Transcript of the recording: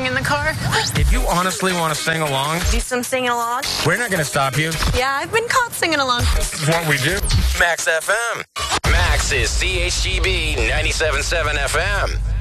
sing in the car? If you honestly want to sing along, Do some singing along? we're not going to stop you. Yeah, I've been caught singing along. This is what we do. Max FM. Max is CHGB 97.7 FM.